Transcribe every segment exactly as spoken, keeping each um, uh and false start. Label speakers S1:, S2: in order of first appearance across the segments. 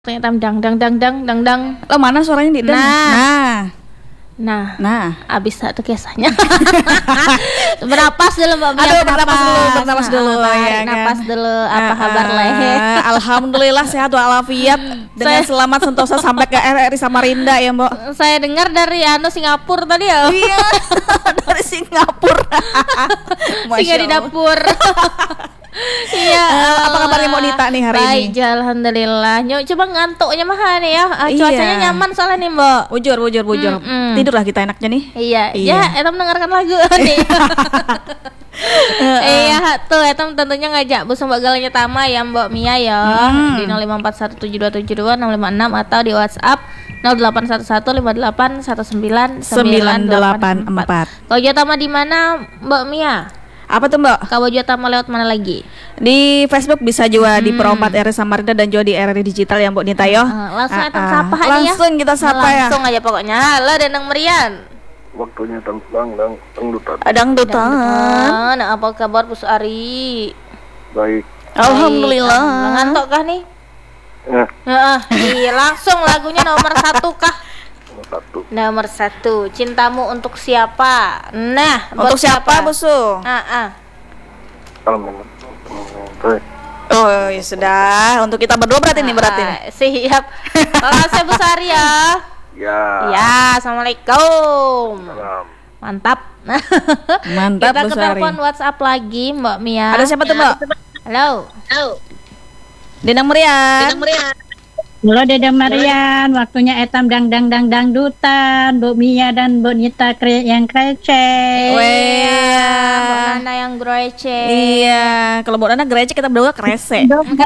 S1: Ternyata dang dang dang dang dang dang.
S2: Lo mana suaranya di
S1: Nah.
S2: Nah.
S1: Nah.
S2: Nah.
S1: Abis satu kisahnya. Bernapas dulu Mbak Mia.
S2: Aduh, bernapas dulu, bernapas dulu
S1: Nah,
S2: ya kan.
S1: napas dulu. Apa
S2: Ah,
S1: kabar
S2: ah,
S1: Leh?
S2: Alhamdulillah sehat walafiat dengan
S1: Saya-
S2: selamat sentosa sampai ke R R I Samarinda ya, Mbok.
S1: Saya dengar dari anu Singapura tadi ya.
S2: Iya. Dari Singapura. Masya
S1: Singa di
S2: Allah.
S1: dapur. Iya.
S2: Eh, apa kabarnya Mbok Nita nih hari
S1: Baik,
S2: ini?
S1: alhamdulillah. Nyo, coba ngantuknya mah nih ya. Ah, Cuacanya
S2: Iya.
S1: nyaman soalnya nih, Mbok.
S2: Bujur, bujur, bujur.
S1: Mm-mm.
S2: Tidurlah kita enaknya nih.
S1: Iya,
S2: Iya.
S1: ya, etam mendengarkan lagu nih. Iya, tuh etam tentunya ngajak Bu Mbak Galanya Tama ya Mbak Mia ya
S2: Hmm.
S1: di nol lima empat satu tujuh dua tujuh dua enam lima enam atau di WhatsApp nol delapan satu satu lima delapan satu sembilan sembilan delapan empat. Kalau Jawa Tama di mana Mbak Mia?
S2: Apa tuh, Mbok?
S1: Kalau Jawa Tama lewat mana lagi?
S2: Di Facebook bisa juga di
S1: Hmm.
S2: Pro empat R R I Samarinda dan juga di R R I Digital ya Mbok Nita yo.
S1: Ah, langsung
S2: Ah,
S1: etam
S2: ah.
S1: sapa nih ya.
S2: Langsung kita sapa ya.
S1: Langsung aja pokoknya. Halo Denang Merian.
S3: Waktunya tentang dang dangdutan.
S2: Dangdutan.
S1: Nah, apa kabar Bu Ari?
S3: Baik.
S2: Alhamdulillah.
S1: Baik. Ngantuk kah nih?
S3: Ya,
S1: Heeh, iya langsung lagunya nomor satu kah?
S3: nomor satu.
S1: Nomor satu, cintamu untuk siapa? Nah, buat
S2: Untuk siapa, Busu?
S1: Ah, ah.
S3: Kalau memang baik.
S2: Oh, ya sudah. Untuk kita berdua berarti nih berarti nih.
S1: Ah, siap. Makasih Bu Sari ya.
S3: Ya.
S1: Ya, assalamualaikum.
S3: Salam.
S1: Mantap.
S2: Mantap,
S1: Kita
S2: Bu
S1: ke
S2: Sari.
S1: telepon WhatsApp lagi, Mbak Mia.
S2: Ada siapa tuh, Mbak?
S1: Halo.
S2: Denang Merian.
S4: Halo Dede Marian, waktunya etam dang dang dang dang dutan, Bu Mia dan Bu Nita kre yang krecek.
S2: Weh.
S1: Iya, Mbak Nana yang grece.
S2: Iya, kalau buat anak gereja kita berdua krese.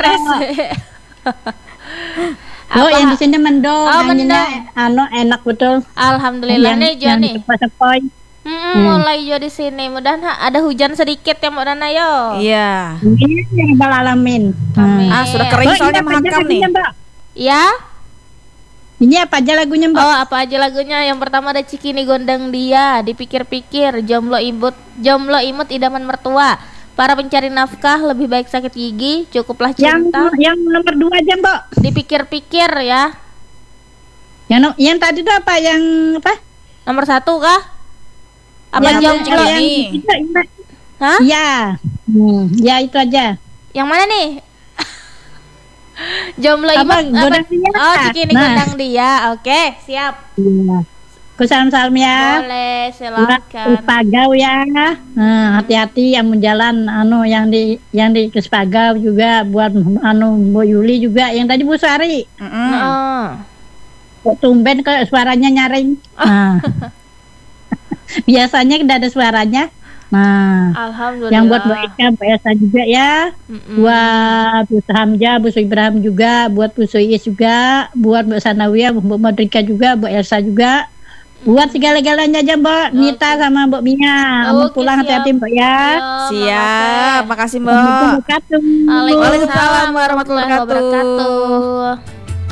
S4: Oh,
S1: Apa?
S4: yang di sini mendung,
S1: Oh,
S4: anginnya anu enak betul.
S1: Alhamdulillah
S4: yang,
S1: nih Jo
S4: yang
S1: nih.
S4: sepoi-sepoi.
S1: Mm-mm, mulai Jo di sini. Mudahan ha- ada hujan sedikit ya Mbak Nana yo.
S2: Iya.
S4: Ini yang balalamin.
S1: Amin.
S2: Ah, sudah kering
S4: Oh,
S2: soalnya
S4: ini apa aja
S2: mahakam nih.
S4: lagunya, Mbak?
S1: Ya.
S4: Ini apa aja lagunya, Mbak?
S1: Oh, apa aja lagunya? Yang pertama ada Cikini Gondang Dia, Dipikir-pikir, Jomblo Imut, Jomblo Imut Idaman Mertua, Para Pencari Nafkah, Lebih Baik Sakit Gigi, Cukuplah
S4: yang
S1: Cinta,
S4: yang nomor dua aja, Mbak.
S1: Dipikir-pikir ya.
S4: Yang no- yang tadi tuh apa? Yang apa?
S1: Nomor satu kah? Apa
S2: Yang
S1: jomblo?
S2: Cikini.
S4: yang itu, itu.
S1: Hah?
S4: Ya. Hmm, ya itu aja.
S1: Yang mana nih? Jomblo
S4: Apa,
S1: Imut
S4: Gondang Dia?
S1: Oh, Cikini
S4: Nah.
S1: Gondang Dia. Oke, siap.
S4: Iya. Kusalam salam ya.
S1: Boleh,
S4: Buat
S1: silakan.
S4: Spagau ya. Nah, hati-hati yang menjalan anu yang di yang di ke Spagau juga buat anu Bu Yuli juga yang tadi Bu Sari.
S2: Mm-mm.
S1: Heeh.
S4: Kok tumben kok suaranya nyaring. Nah. Biasanya tidak ada suaranya. Nah,
S1: Alhamdulillah.
S4: yang buat Bu Eka, Bu Esa juga ya.
S1: Mm-mm.
S4: Buat Bu Hamja, Bu Ibrahim juga, buat Bu Suis juga, buat Bu Sanawiyah, Bu Madrika juga, Bu Elsa juga. Buat segala-galanya aja Mbak Nita sama Mbak Mia. Mau
S1: Oke,
S4: pulang
S1: siap.
S4: hati-hati Mbak ya.
S1: Yo,
S2: Siap,
S1: makasih.
S2: makasih
S4: Assalamualaikum
S2: Mbak.
S4: warahmatullahi
S1: Waalaikumsalam
S2: warahmatullahi
S1: wabarakatuh.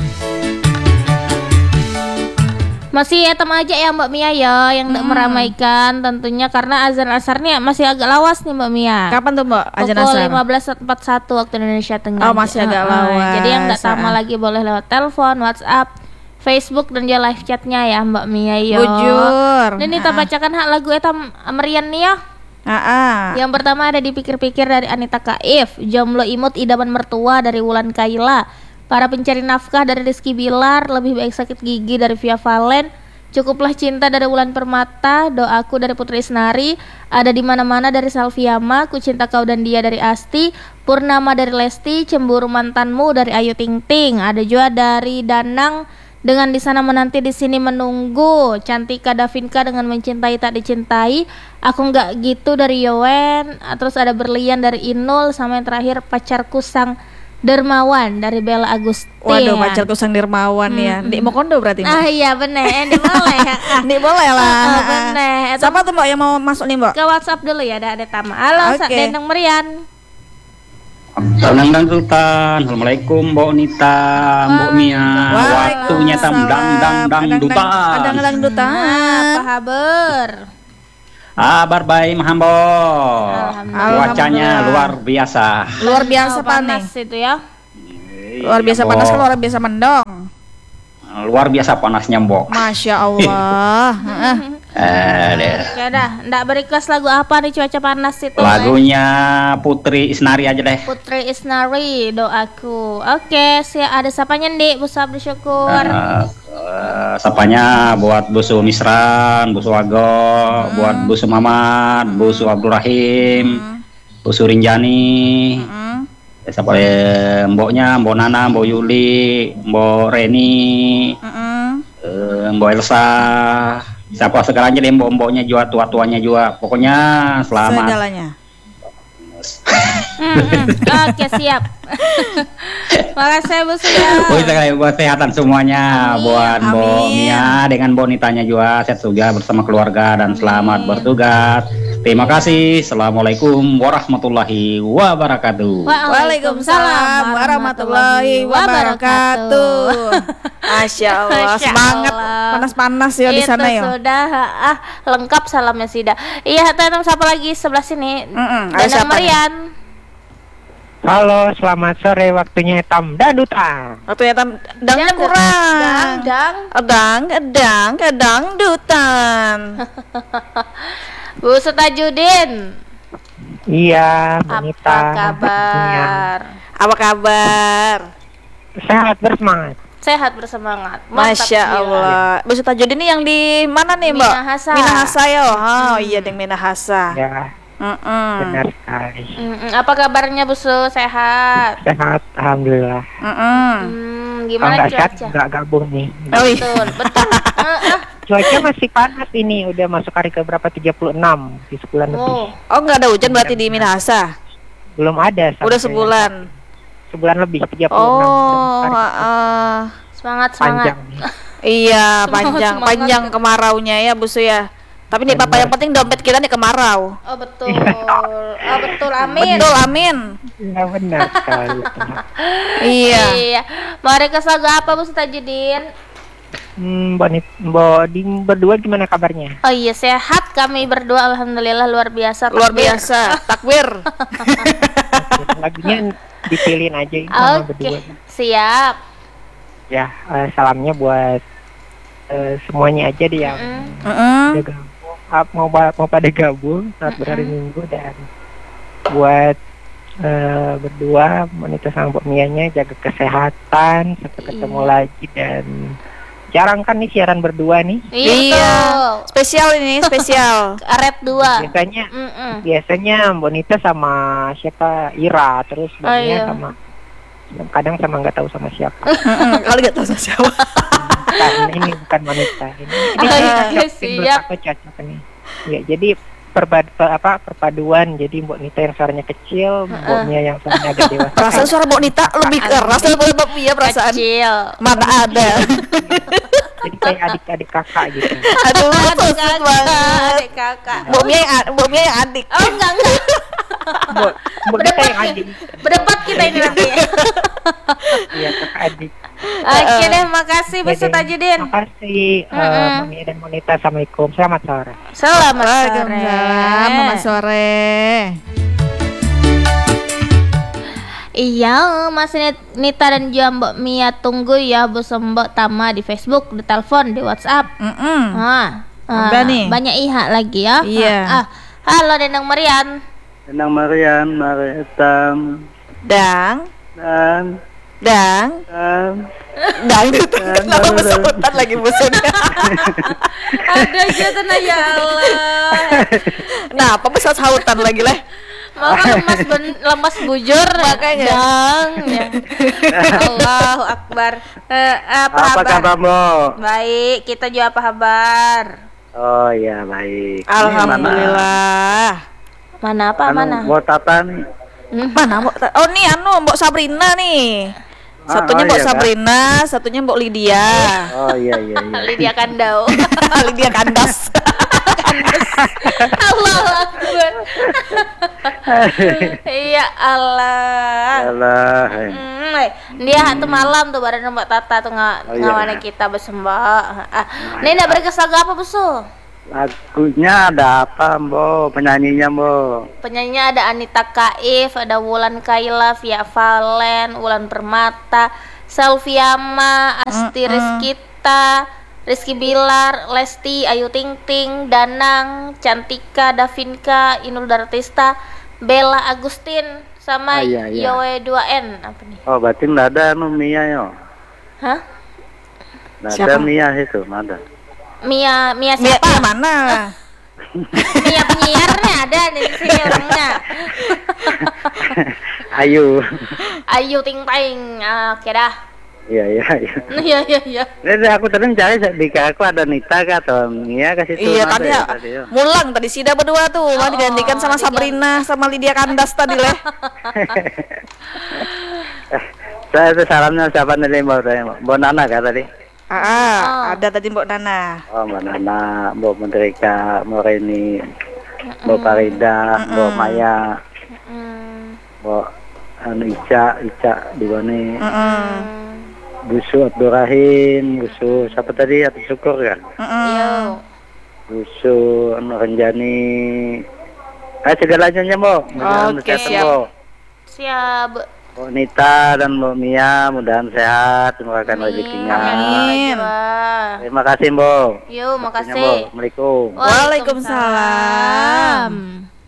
S1: Masih etam aja ya Mbak Mia ya yang
S2: Hmm.
S1: meramaikan tentunya karena azan asarnya masih agak lawas nih Mbak Mia.
S2: Kapan tuh Mbak azan
S1: Pukul
S2: asar?
S1: lima belas empat puluh satu waktu Indonesia Tengah.
S2: Oh, masih agak
S1: Ah, ah.
S2: lawas.
S1: Jadi yang nggak sama
S2: Ah.
S1: lagi boleh lewat telepon, WhatsApp, Facebook dan juga live chatnya ya Mbak Mia yo.
S2: Bujur.
S1: Ini kita bacakan hak lagu etam Merian nih ya.
S2: Ah, ah.
S1: Yang pertama ada Dipikir-pikir dari Anita Kaif, Jomblo Imut Idaman Mertua dari Wulan Kaila, Para Pencari Nafkah dari Rizky Bilar, Lebih Baik Sakit Gigi dari Via Valen, Cukuplah Cinta dari Wulan Permata, Doaku dari Putri Isnari, Ada di Mana-mana dari Salviama, Ku Cinta Kau dan Dia dari Asti, Purnama dari Lesti, Cemburu Mantanmu dari Ayu Ting Ting, ada juga dari Danang dengan Di Sana Menanti Di Sini Menunggu, Cantika Davinka dengan Mencintai Tak Dicintai, Aku Nggak Gitu dari Yowen, terus ada Berlian dari Inul, sama yang terakhir Pacarku Sang Dermawan dari Bella Agustin.
S2: Waduh, pacarku sang dermawan ya. Di Mokondo berarti Mbak.
S1: Ah iya bener, ini boleh ya.
S2: Ini boleh lah.
S1: Ah,
S2: Ah, ah.
S1: bener. Itu
S2: Siapa tuh Mbak yang mau masuk nih Mbak?
S1: ke WhatsApp dulu ya, ada ada Tama. Halo, Sak
S2: Oke.
S1: Dendeng Merian.
S5: Salam dan Sultan. Assalamualaikum Mbok Nita, Mbok Mia. Waktunya tam dang dang dang dutan.
S2: Dang dang dutan.
S1: Apa kabar?
S5: Kabar baik Mahambo.
S1: Alhamdulillah.
S5: Cuacanya luar biasa.
S2: Luar biasa
S1: Oh,
S2: panas.
S1: panas itu ya.
S2: Luar biasa
S5: Iya,
S2: panas,
S5: Mbok.
S2: luar biasa mendong.
S5: Luar biasa panasnya, Mbok.
S2: Masya Allah. Heeh.
S5: Eh, deh.
S1: Ya dah, ndak berikas lagu apa nih cuaca panas itu?
S5: Lagunya Putri Isnari aja deh.
S1: Putri Isnari, doaku. Oke, siap. Ada sapanya Ndik, Busa bersyukur.
S5: Eh, eh, sapanya buat Busu Misran, Busu Ago, buat Busu Mamat, Busu Abdul Rahim, Busu Rinjani.
S2: Heeh.
S5: Ya, siapa ya, mboknya, Mbok Nana, Mbok Yuli, Mbok Reni,
S2: Heeh.
S5: eh, Mbok Elsa. Siapa sekarang aja deh mbok-mboknya juga, tua-tuanya juga. Pokoknya selamat.
S2: Segalanya.
S1: Mm-mm. Oke, siap. Makasih Bu Sia.
S5: Oh, kita kayak buat kesehatan semuanya.
S1: Amin.
S5: Buat Mbok
S2: Amin.
S5: Mia dengan Bonitanya juga sehat juga bersama keluarga dan selamat bertugas. Terima kasih. Assalamualaikum warahmatullahi wabarakatuh.
S2: Waalaikumsalam warahmatullahi wabarakatuh. Masya Allah,
S1: Masya
S2: semangat.
S1: Allah.
S2: Panas-panas ya di
S1: Itu
S2: sana ya.
S1: sudah ah lengkap salamnya Sida. Iya, Tetem siapa lagi sebelah sini?
S2: Mm-mm, ada
S1: Danang
S2: siapa nih?
S1: Marian.
S6: Halo, selamat sore. Waktunya Tam Danuta.
S2: Waktu ya tam, dangnya
S1: Dang,
S2: kurang.
S1: Dang, dang.
S2: Dang, dang, kedang dutan.
S1: Bu Sutajudin.
S6: Iya,
S1: Apa
S6: Bonita.
S1: kabar?
S2: Apa kabar?
S6: Sehat bersemangat.
S1: Sehat bersemangat. Mantap,
S2: Masya
S1: gila.
S2: Allah. Bu Sutajudin ini yang di mana nih, Mbak?
S1: Minahasa.
S2: Minahasa ya. Oh, iya deng Minahasa.
S6: Ya,
S2: Heeh.
S6: benar sekali.
S1: Mm-mm. Apa kabarnya Bu Su? Sehat.
S6: Sehat, alhamdulillah.
S2: Heeh.
S1: Hmm,
S6: Kalau
S1: gimana
S6: nggak sehat,
S1: cuaca?
S6: nggak gabung nih.
S2: Oh, iya.
S1: Betul, betul. Heeh.
S6: Cuaca masih panas ini. Udah masuk hari ke berapa? tiga puluh enam di sebulan lebih.
S1: Oh,
S2: Oh, nggak ada hujan berarti di Minahasa.
S6: Belum ada. sampai
S2: Udah sebulan.
S6: Sebulan lebih, tiga puluh enam.
S2: Oh,
S6: Hari
S2: heeh.
S1: semangat semangat.
S6: panjang. nih.
S2: Iya,
S1: Semangat,
S2: panjang
S1: semangat.
S2: panjang kemaraunya ya Bu Su ya. Tapi nih Bapak yang penting dompet kita nih kemarau.
S1: Oh betul. Oh betul. Amin.
S2: Betul, amin.
S6: Iya, benar sekali.
S2: Iya.
S1: Iya. Mau request lagu apa Bu Sutajudin?
S6: Hmm, Bonit, Mbak Ding berdua gimana kabarnya?
S1: Oh iya, sehat kami berdua alhamdulillah luar biasa.
S2: Luar
S1: takbir.
S2: biasa. Takbir.
S6: Lagunya dipilihin aja sama
S1: Oke,
S6: berdua.
S1: siap.
S6: Ya, eh, salamnya buat eh, semuanya aja deh yang
S1: Mm.
S2: Heeh.
S6: udah gabung, ah, mau pa- mau pada gabung saat berhari Minggu, dan buat eh, berdua Monita sama Mbak Mianya jaga kesehatan sampai ketemu
S1: Iya.
S6: lagi. Dan jarang kan nih siaran berdua nih.
S1: Iya.
S2: Iya.
S1: betul.
S2: Spesial ini, spesial.
S1: Red dua.
S6: Biasanya
S1: Mm-mm.
S6: biasanya Mbak Nita sama siapa, Ira, terus Mbak
S1: Oh,
S6: Mia
S1: iya.
S6: sama, kadang sama nggak tahu sama siapa.
S2: Heeh. Kali gak tahu siapa.
S6: Bukan, ini bukan wanita. Ini, ini
S1: Oh, iya,
S6: cocok,
S1: siap.
S6: menurut aku cocok nih. Ya, jadi perpad, per- apa perpaduan. Jadi Mbak Nita yang suaranya kecil, Mbak Mia yang suaranya agak dewasa.
S2: Perasaan suara Mbak Nita lebih keras daripada Mbak Mia perasaan.
S1: Kecil.
S2: Mana ada.
S6: Jadi kayak adik-adik kakak gitu.
S2: Aduh,
S1: Adik
S2: maksud
S1: kakak,
S2: banget.
S1: adik kakak.
S2: Mbak Mia yang a- Mbak Mia yang adik.
S1: Oh enggak enggak.
S6: Mbak Mbak Nita yang adik.
S1: Berempat kita ini nanti.
S6: Iya, kakak adik.
S1: Oke deh, makasih Bu
S6: Ya, deh.
S1: Sutajudin.
S6: Makasih eh,
S1: Mm-mm.
S6: Mbak Mia dan Mbak Nita. Assalamualaikum. Selamat sore.
S1: Selamat sore.
S2: Waalaikumsalam. Selamat sore.
S1: Iya, Mas Nit- Nita dan juga Mbak Mia tunggu ya Bu Mbak Tama di Facebook, di telepon, di WhatsApp.
S2: Mm-mm.
S1: Ah,
S2: Ada
S1: ah,
S2: nih.
S1: banyak ihak lagi ya.
S2: Iya.
S1: Ah, ah. Halo Denang Marian.
S3: Tenang Marian, Mariam,
S2: Dang,
S3: dan
S2: dang,
S3: dan
S2: dang itu kenapa bersangkutan lagi musuhnya?
S1: Ada aja tenang ya Allah.
S2: Nah, apa besar sautan lagi leh?
S1: Maka lemas ben, lemas bujur
S2: Makanya.
S1: Dang, ya. Allahu Akbar. Eh, apa,
S3: apa
S1: kabar?
S3: kabarmu?
S1: Baik, kita juga apa kabar?
S3: Oh iya baik. Ini
S2: Alhamdulillah.
S1: Mana apa
S3: Mana?
S1: mana?
S3: Anu, mau tata nih.
S2: Mana Mbok? Ta- Oh nih anu Mbok Sabrina nih. Satunya
S3: Ah, oh,
S2: Mbok
S3: iya, Kak.
S2: Sabrina, satunya Mbok Lydia.
S3: Oh iya iya iya.
S1: Lydia Kandau.
S2: Lydia Kandas.
S1: Allahu Akbar. Iya Allah.
S3: Alah. eh.
S1: Hmm, eh, dia tuh malam tuh bareng Mbak Tata tuh nggak
S3: Oh, iya.
S1: ngawane kita bersembah. Ah, ini ndak berkes lagu apa busu?
S3: Lagunya ada apa, Bo? Penyanyinya, Bo?
S1: Penyanyinya ada Anita Kaif, ada Wulan Kaila, Via Valen, Wulan Permata, Selviama, Asti Rizkita, Rizky Bilar, Lesti, Ayu Ting Ting, Danang, Cantika, Davinka, Inul Daratista, Bella Agustin, sama
S3: Ah, iya, iya.
S1: Yowe dua N. Apa nih?
S3: Oh, berarti nggak ada nu Mia yo.
S1: Hah?
S3: Nggak ada
S2: Siapa?
S3: Mia itu, nggak ada.
S1: Mia, Mia
S2: Mia,
S1: siapa?
S2: Mia mana?
S1: Mia penyiarnya ada nih sini orangnya.
S3: Ayu.
S1: Ayu Ting Ting. Ah, oke dah.
S3: Iya, iya, iya.
S1: Iya, iya, iya.
S3: Ini aku tadi cari di aku ada Nita kah atau Mia ke situ.
S2: Iya
S3: nggak
S2: tadi
S3: ada
S2: ya,
S3: tadi, yo.
S2: Mulang tadi Sida berdua tuh, mau digantikan sama
S1: diganti.
S2: Sabrina sama Lydia Kandas tadi leh.
S3: Saya itu salamnya siapa nih, Mbak? Mbak Mbak Nana kah tadi?
S2: Ah,
S1: Oh.
S2: ada tadi Mbok Nana.
S3: Oh, Mbak Nana, Mbak Menderika, Mbak Reni, Mbak Farida, Mbak Maya,
S1: Hmm.
S3: Mbak anu Ica, Ica di mana?
S2: Heeh.
S3: Busu Abdurrahim, Busu siapa tadi? Atas Syukur kan?
S1: Yo.
S3: Busu anu Renjani. Eh segalanya Mbak. Mudah-mudahan
S2: Oke,
S3: sehat,
S2: siap.
S3: Mbak.
S1: Siap.
S3: Mbak Nita dan Mbak Mia mudahan sehat, semoga rezekinya.
S2: Amin.
S3: Terima kasih, Mbak.
S1: Yo,
S3: Waktunya, Mbak.
S1: makasih.
S3: Assalamualaikum.
S2: Waalaikumsalam.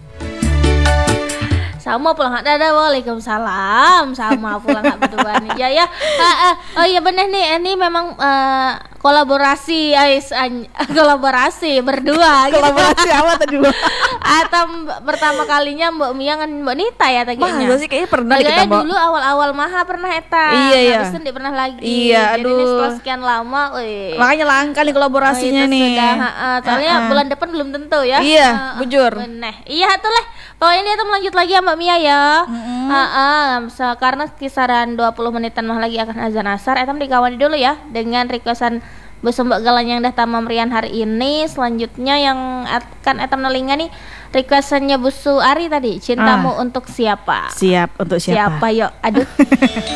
S1: Sama pulang nggak ada, waalaikumsalam. Sama pulang nggak berdua nih ya ya. Ah, ah. Oh iya benar nih, ini memang eh, kolaborasi, ais an- kolaborasi berdua. gitu.
S2: Kolaborasi apa tadi Mbak?
S1: Atau m- pertama kalinya Mbak Mia dengan Mbak Nita ya tadinya.
S2: Masa sih kayaknya pernah deh kita
S1: Kayaknya
S2: Mbak.
S1: dulu awal-awal maha pernah eta.
S2: Iya, iya.
S1: Habis itu nggak pernah lagi.
S2: Iya,
S1: Jadi ini
S2: aduh.
S1: setelah sekian lama, wih.
S2: Makanya langka nih kolaborasinya
S1: Oh, itu
S2: nih.
S1: sudah, ha, ha. Soalnya
S2: Ha-ha.
S1: bulan depan belum tentu ya.
S2: Iya,
S1: Ha, ha.
S2: bujur.
S1: Bener. Iya tuh lah. Pokoknya dia tuh melanjut lagi ya Mbak Mia ya. Ha, ha. So, karena kisaran dua puluh menitan mah lagi akan azan asar. Etam dikawani dulu ya dengan requestan Busu Mbak Galan yang dah tamam merian hari ini. Selanjutnya yang akan etam nelinga nih requestannya Busu Ari tadi. Cintamu untuk siapa?
S2: Siap untuk siapa?
S1: Siapa yuk? Aduh.